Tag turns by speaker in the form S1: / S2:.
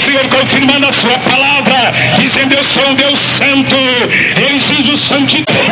S1: Senhor confirmando a sua palavra, dizendo: eu sou um Deus santo, eu exijo santidade.